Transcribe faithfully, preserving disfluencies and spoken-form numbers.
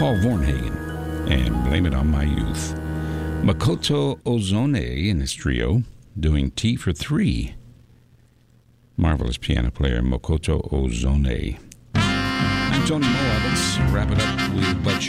Paul Vornhagen, and Blame It On My Youth. Makoto Ozone in his trio, doing Tea for Three. Marvelous piano player Makoto Ozone. I'm Tony Moa. Let's wrap it up with Bud